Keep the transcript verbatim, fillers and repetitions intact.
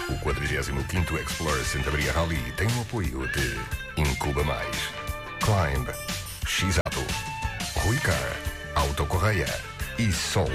O quadragésimo quinto Explorer Santabria Rally tem o apoio de Incuba Mais, Climb, X-Auto, Rui Car, Autocorreia e Sol